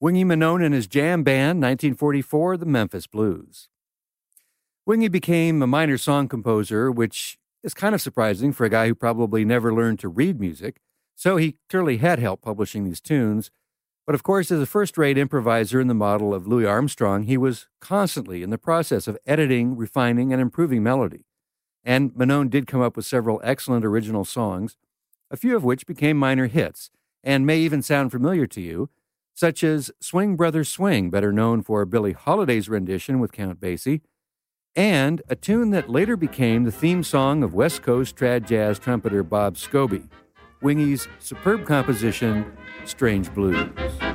Wingy Manone and his jam band, 1944, the Memphis Blues. Wingy became a minor song composer, which is kind of surprising for a guy who probably never learned to read music, so he clearly had help publishing these tunes. But of course, as a first-rate improviser in the model of Louis Armstrong, he was constantly in the process of editing, refining, and improving melody. And Manone did come up with several excellent original songs, a few of which became minor hits, and may even sound familiar to you, such as Swing Brother Swing, better known for Billie Holiday's rendition with Count Basie, and a tune that later became the theme song of West Coast trad jazz trumpeter Bob Scobie, Wingy's superb composition, Strange Blues.